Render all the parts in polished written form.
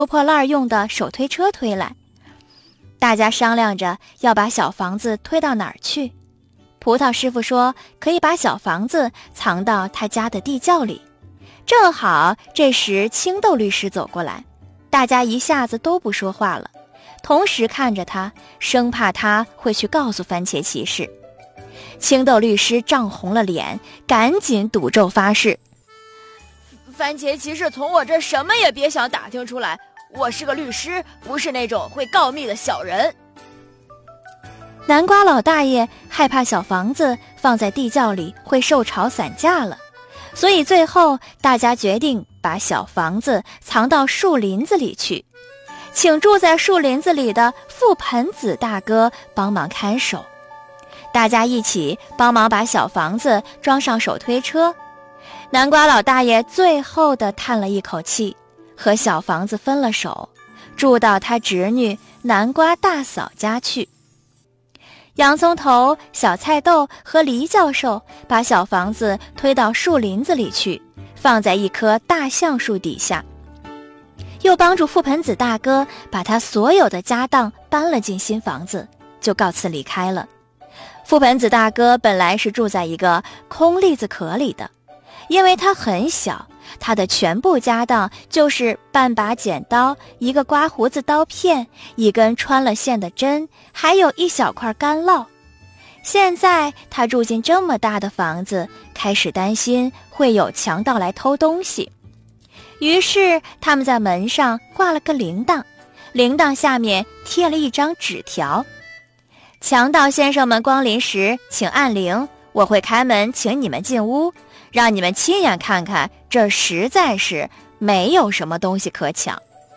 破烂用的手推车推来。大家商量着要把小房子推到哪儿去。葡萄师傅说可以把小房子藏到他家的地窖里。正好这时青豆律师走过来，大家一下子都不说话了，同时看着他，生怕他会去告诉番茄骑士。青豆律师涨红了脸，赶紧赌咒发誓： 番茄骑士从我这什么也别想打听出来，我是个律师，不是那种会告密的小人。 南瓜老大爷害怕小房子放在地窖里会受潮散架了，所以最后大家决定把小房子藏到树林子里去，请住在树林子里的覆盆子大哥帮忙看守。大家一起帮忙把小房子装上手推车。南瓜老大爷最后的叹了一口气，和小房子分了手，住到他侄女南瓜大嫂家去。洋葱头、小菜豆和黎教授把小房子推到树林子里去，放在一棵大橡树底下，又帮助覆盆子大哥把他所有的家当搬了进新房子，就告辞离开了。覆盆子大哥本来是住在一个空栗子壳里的，因为他很小，他的全部家当就是半把剪刀、一个刮胡子刀片、一根穿了线的针，还有一小块干酪。现在他住进这么大的房子，开始担心会有强盗来偷东西。于是他们在门上挂了个铃铛，铃铛下面贴了一张纸条：强盗先生们光临时请按铃，我会开门请你们进屋，让你们亲眼看看，这实在是没有什么东西可抢。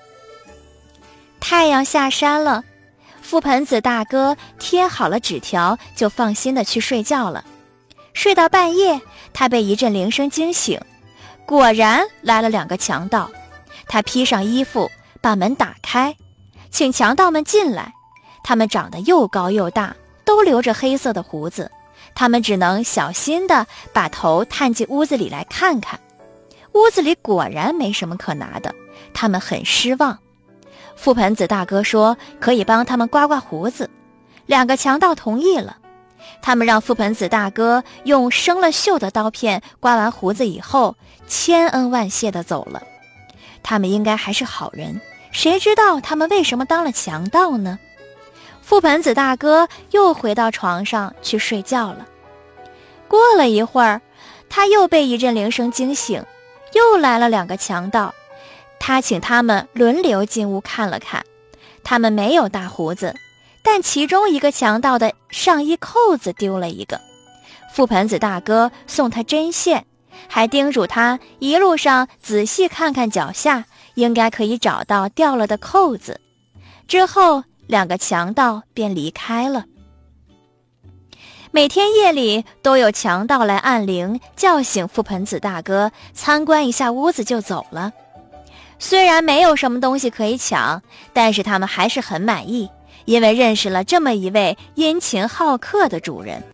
太阳下山了，覆盆子大哥贴好了纸条，就放心的去睡觉了。睡到半夜，他被一阵铃声惊醒，果然来了2个强盗。他披上衣服，把门打开，请强盗们进来。他们长得又高又大，都留着黑色的胡子，他们只能小心地把头探进屋子里来看看。屋子里果然没什么可拿的，他们很失望。覆盆子大哥说可以帮他们刮刮胡子，2个强盗同意了。他们让覆盆子大哥用生了锈的刀片刮完胡子以后，千恩万谢地走了。他们应该还是好人，谁知道他们为什么当了强盗呢？覆盆子大哥又回到床上去睡觉了。过了一会儿，他又被一阵铃声惊醒，又来了2个强盗。他请他们轮流进屋看了看，他们没有大胡子，但其中一个强盗的上衣扣子丢了一个。覆盆子大哥送他针线，还叮嘱他一路上仔细看看脚下，应该可以找到掉了的扣子。之后2个强盗便离开了。每天夜里都有强盗来按铃，叫醒覆盆子大哥，参观一下屋子就走了。虽然没有什么东西可以抢，但是他们还是很满意，因为认识了这么一位殷勤好客的主人。